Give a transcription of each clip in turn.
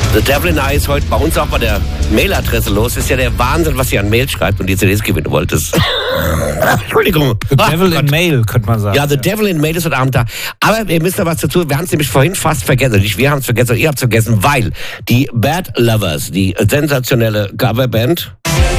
The Devil in I ist heute bei uns auch bei der Mailadresse los. Ist ja der Wahnsinn, was ihr an Mail schreibt und die CDs gewinnen wollt. Entschuldigung. The Devil in Mail, könnte man sagen. Ja, The Devil in Mail ist heute Abend da. Aber ihr müsst noch was dazu. Wir haben es nämlich vorhin fast vergessen. Nicht wir haben es vergessen, ihr habt es vergessen, weil die Bad Lovers, die sensationelle Coverband,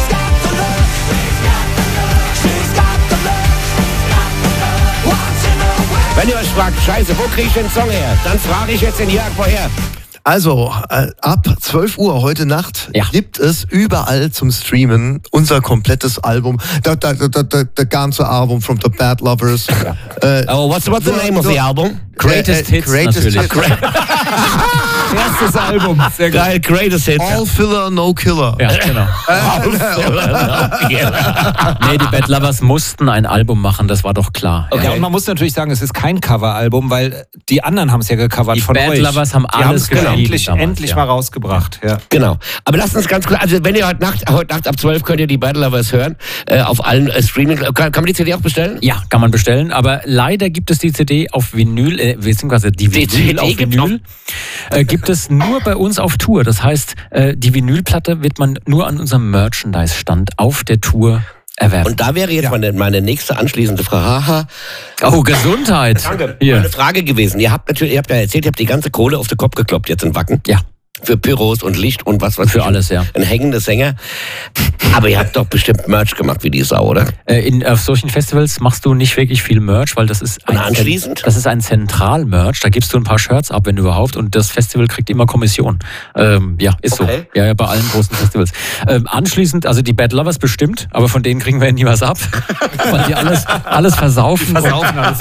wenn ihr euch fragt, scheiße, wo kriege ich den Song her? Dann frage ich jetzt den Jörg, woher? Also, ab 12 Uhr heute Nacht gibt es überall zum Streamen unser komplettes Album. The ganze Album from the Bad Lovers. What's the name of the album? Greatest Hits natürlich. Erstes Album. Sehr geil. Greatest Hits. All Filler, No Killer. Ja, genau. Nee, die Bad Lovers mussten ein Album machen, das war doch klar. Okay. Ja, und man muss natürlich sagen, es ist kein Coveralbum, weil die anderen haben es ja gecovert die von Bad euch. Die Bad Lovers haben alles endlich mal rausgebracht. Ja. Genau. Aber lasst uns ganz kurz, also wenn ihr heute Nacht ab 12 könnt ihr die Bad Lovers hören, auf allen Streaming. Kann man die CD auch bestellen? Ja, kann man bestellen, aber leider gibt es die CD auf Vinyl, beziehungsweise die Vinyl auf Vinyl gibt es nur bei uns auf Tour. Das heißt, die Vinylplatte wird man nur an unserem Merchandise-Stand auf der Tour erwerben. Und da wäre jetzt meine nächste anschließende Frage. Oh, Gesundheit. Danke. Hier. Meine Frage gewesen. Ihr habt ja erzählt, ihr habt die ganze Kohle auf den Kopf gekloppt jetzt in Wacken. Ja. Für Pyros und Licht und was für alles, ja. Ein hängender Sänger. Aber ihr habt doch bestimmt Merch gemacht wie die Sau, oder? Auf solchen Festivals machst du nicht wirklich viel Merch, weil das ist ein Zentral-Merch. Da gibst du ein paar Shirts ab, wenn überhaupt, und das Festival kriegt immer Kommission. Ja, ist so. Ja, bei allen großen Festivals. Anschließend, also die Bad Lovers bestimmt, aber von denen kriegen wir ja nie was ab, weil die alles versaufen. Die versaufen alles.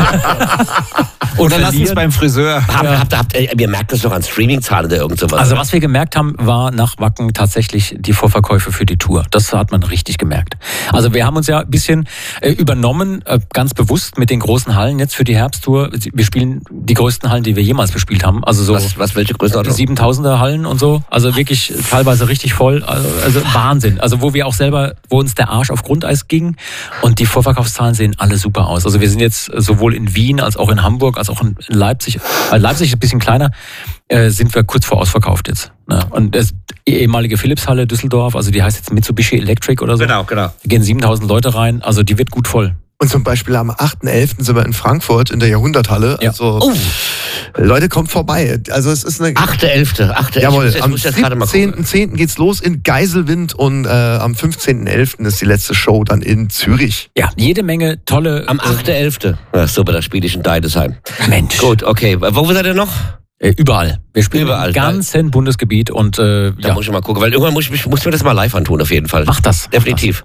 Oder lassen es beim Friseur. Ihr merkt das doch an Streaming-Zahlen oder irgend sowas. Also was wir gemerkt haben, war nach Wacken tatsächlich die Vorverkäufe für die Tour. Das hat man richtig gemerkt. Also wir haben uns ja ein bisschen übernommen, ganz bewusst mit den großen Hallen jetzt für die Herbsttour. Wir spielen die größten Hallen, die wir jemals bespielt haben. Also so welche Größenordnung? 7000er Hallen und so. Also wirklich teilweise richtig voll. Also Wahnsinn. Also wo uns der Arsch auf Grundeis ging. Und die Vorverkaufszahlen sehen alle super aus. Also wir sind jetzt sowohl in Wien als auch in Hamburg als auch in Leipzig. Leipzig ist ein bisschen kleiner. Sind wir kurz vor ausverkauft jetzt. Ne? Und die ehemalige Philips-Halle Düsseldorf, also die heißt jetzt Mitsubishi Electric oder so. Genau. Da gehen 7000 Leute rein, also die wird gut voll. Und zum Beispiel am 8.11. sind wir in Frankfurt in der Jahrhunderthalle. Ja. Also, Leute, kommt vorbei. Also es ist eine 8.11. Jawohl, am 17.10. geht's los in Geiselwind und am 15.11. ist die letzte Show dann in Zürich. Ja, jede Menge tolle... Am 8.11. Ach super, da spiele ich in Deidesheim. Mensch. Gut, okay. Wo seid ihr noch? Überall. Wir spielen im ganzen Bundesgebiet und da muss ich mal gucken, weil irgendwann muss mir das mal live antun, auf jeden Fall. Mach das. Definitiv.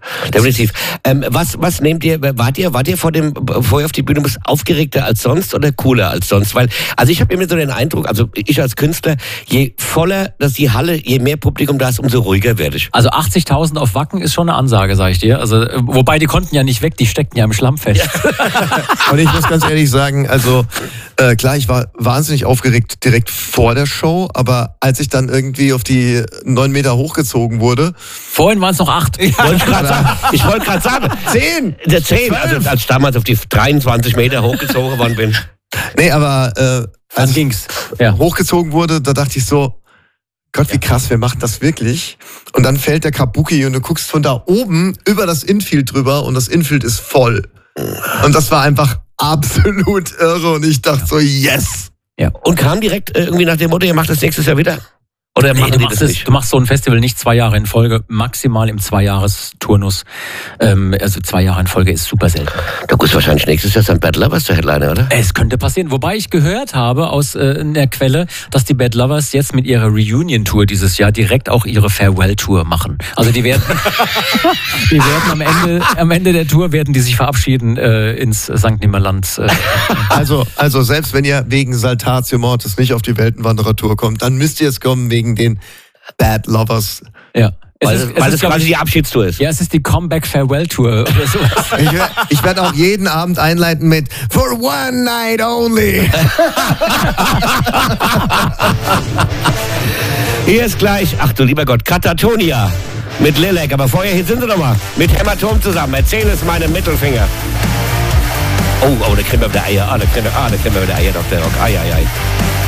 Was nehmt ihr, wart ihr vorher auf die Bühne aufgeregter als sonst oder cooler als sonst? Weil, also ich habe immer so den Eindruck, also ich als Künstler, je voller das die Halle, je mehr Publikum da ist, umso ruhiger werde ich. Also 80.000 auf Wacken ist schon eine Ansage, sag ich dir. Also, wobei die konnten ja nicht weg, die steckten ja im Schlamm fest. Ja. Und ich muss ganz ehrlich sagen, also klar, ich war wahnsinnig aufgeregt direkt vor der Show, aber als ich dann irgendwie auf die 9 Meter hochgezogen wurde. Vorhin waren es noch 8. Ich wollte gerade sagen, 10. 10, also als ich damals auf die 23 Meter hochgezogen worden bin. Nee, aber als ging's. Hochgezogen wurde, da dachte ich so, Gott, wie krass, wir machen das wirklich. Und dann fällt der Kabuki und du guckst von da oben über das Infield drüber und das Infield ist voll. Und das war einfach absolut irre und ich dachte so, yes! Ja. Und kam direkt irgendwie nach dem Motto, ihr macht das nächstes Jahr wieder? Oder machen die das nicht? Du machst so ein Festival nicht 2 Jahre in Folge, maximal im 2-Jahres-Turnus. Also 2 Jahre in Folge ist super selten. Da ist wahrscheinlich nächstes Jahr ein Bad Lovers der Headliner, oder? Es könnte passieren. Wobei ich gehört habe aus der Quelle, dass die Bad Lovers jetzt mit ihrer Reunion-Tour dieses Jahr direkt auch ihre Farewell-Tour machen. Also die werden am Ende der Tour werden die sich verabschieden ins St. Nimmerland. Also selbst wenn ihr wegen Saltatio Mortis nicht auf die Weltenwanderer-Tour kommt, dann müsst ihr es kommen wegen den Bad Lovers. Ja. Weil es quasi die Abschiedstour ist. Ja, es ist die Comeback-Farewell-Tour oder so. Ich werde auch jeden Abend einleiten mit For one night only. Hier ist gleich, ach du lieber Gott, Katatonia mit Lilek. Aber vorher, hier sind sie nochmal mit Hämatom zusammen. Erzähl es meinem Mittelfinger. Oh, da kriegen wir wieder Eier. Da kriegen wir wieder Eier, Dr. Rock. Ei.